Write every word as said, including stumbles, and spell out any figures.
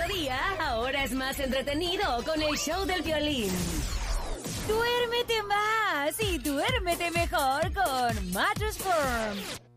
mediodía, ahora es más entretenido con el show del violín. Duérmete más y duérmete mejor con Mattress Firm.